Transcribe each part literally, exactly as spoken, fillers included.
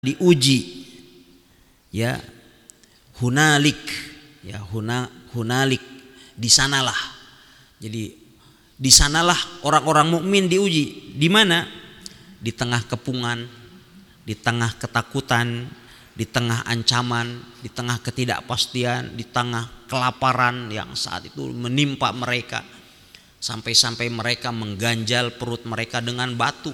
diuji, ya hunalik, ya huna hunalik di sanalah. Jadi di sanalah orang-orang mukmin diuji. Di mana? Di tengah kepungan, di tengah ketakutan, di tengah ancaman, di tengah ketidakpastian, di tengah kelaparan yang saat itu menimpa mereka, sampai-sampai mereka mengganjal perut mereka dengan batu.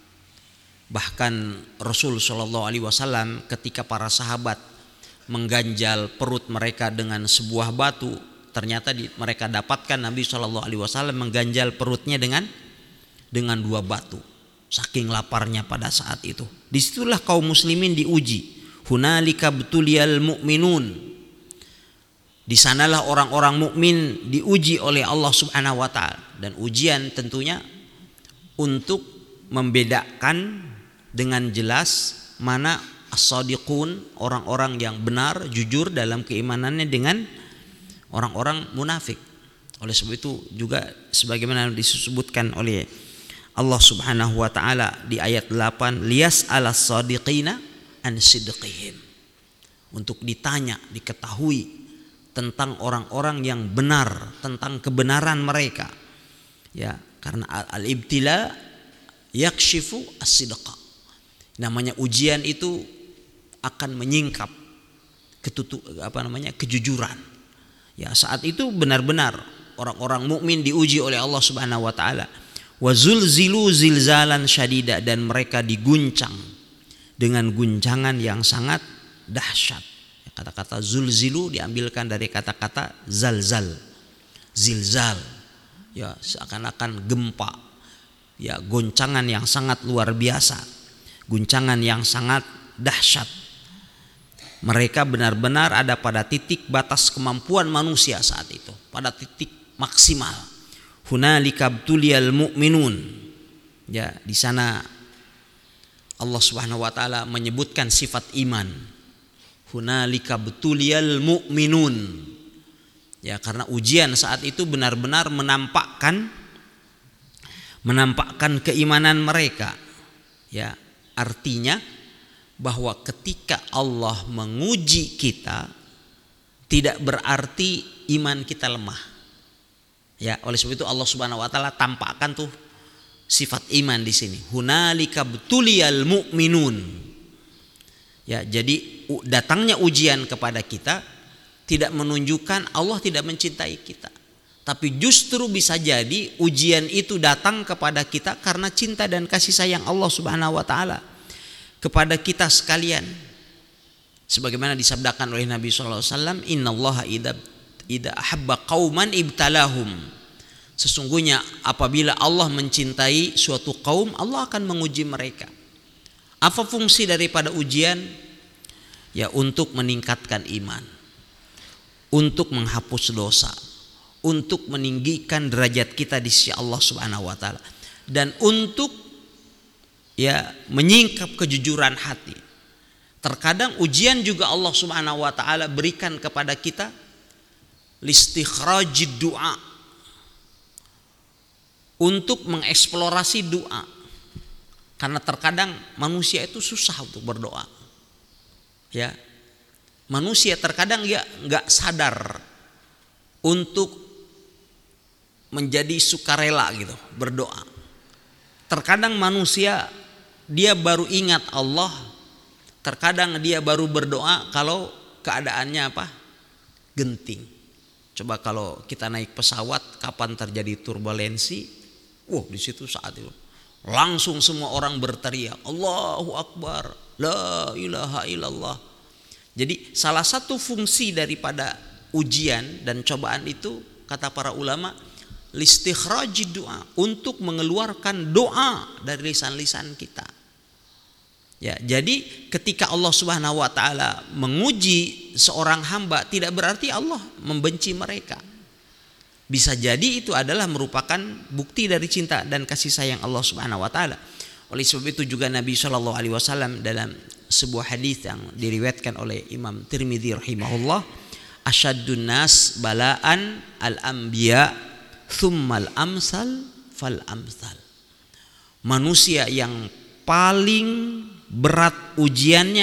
Bahkan Rasul Shallallahu Alaihi Wasallam ketika para sahabat mengganjal perut mereka dengan sebuah batu, ternyata di, mereka dapatkan Nabi Shallallahu Alaihi Wasallam mengganjal perutnya dengan dengan dua batu, saking laparnya pada saat itu. Disitulah kaum muslimin diuji. Hunalika btuliyal mu'minun. Di sanalah orang-orang mukmin diuji oleh Allah Subhanahu wa taala, dan ujian tentunya untuk membedakan dengan jelas mana as-sadiqun, orang-orang yang benar, jujur dalam keimanannya, dengan orang-orang munafik. Oleh sebab itu juga sebagaimana disebutkan oleh Allah Subhanahu wa taala di ayat delapan, liyas alas sadiqina an sidqihim, untuk ditanya, diketahui tentang orang-orang yang benar, tentang kebenaran mereka. Ya, karena al-ibtila yakshifu as-sidqa. Namanya ujian itu akan menyingkap ketutu, apa namanya kejujuran. Ya, saat itu benar-benar orang-orang mukmin diuji oleh Allah Subhanahu wa taala. Wa zulzilu zilzalan syadida, dan mereka diguncang dengan guncangan yang sangat dahsyat. Kata-kata zulzilu diambilkan dari kata-kata zalzal, zilzal. Ya, seakan-akan gempa. Ya, goncangan yang sangat luar biasa. Guncangan yang sangat dahsyat. Mereka benar-benar ada pada titik batas kemampuan manusia saat itu, pada titik maksimal. Hunalika btuliyal mu'minun. Ya, di sana Allah Subhanahu wa taala menyebutkan sifat iman. Hunalika btuliyal mu'minun. Ya, karena ujian saat itu benar-benar menampakkan menampakkan keimanan mereka. Ya, artinya bahwa ketika Allah menguji kita, tidak berarti iman kita lemah. Ya, oleh sebab itu Allah Subhanahu wa taala tampakkan tuh sifat iman di sini. Hunalika btuliyal mu'minun. Ya, jadi datangnya ujian kepada kita tidak menunjukkan Allah tidak mencintai kita. Tapi justru bisa jadi ujian itu datang kepada kita karena cinta dan kasih sayang Allah Subhanahu wa taala kepada kita sekalian. Sebagaimana disabdakan oleh Nabi sallallahu alaihi wasallam, innallaha idza idza ahabba qauman ibtalahum. Sesungguhnya apabila Allah mencintai suatu kaum, Allah akan menguji mereka. Apa fungsi daripada ujian? Ya, untuk meningkatkan iman, untuk menghapus dosa, untuk meninggikan derajat kita di sisi Allah Subhanahu wa taala, dan untuk ya menyingkap kejujuran hati. Terkadang ujian juga Allah Subhanahu wa taala berikan kepada kita listikhrajid du'a, untuk mengeksplorasi doa. Karena terkadang manusia itu susah untuk berdoa. Ya. Manusia terkadang ya enggak sadar untuk menjadi sukarela gitu berdoa. Terkadang manusia dia baru ingat Allah, terkadang dia baru berdoa kalau keadaannya apa? Genting. Coba kalau kita naik pesawat, kapan terjadi turbulensi, wah di situ saat itu langsung semua orang berteriak Allahu Akbar, la ilaha illallah. Jadi salah satu fungsi daripada ujian dan cobaan itu, kata para ulama, listikhrajid doa, untuk mengeluarkan doa dari lisan-lisan kita. Ya, jadi ketika Allah Subhanahu wa taala menguji seorang hamba, tidak berarti Allah membenci mereka. Bisa jadi itu adalah merupakan bukti dari cinta dan kasih sayang Allah Subhanahu wa taala. Oleh sebab itu juga Nabi Shallallahu alaihi wasallam dalam sebuah hadis yang diriwayatkan oleh Imam Tirmidzi rahimahullah, asyaddun nas balaan al-anbiya tsummal amsal fal amsal. Manusia yang paling berat ujiannya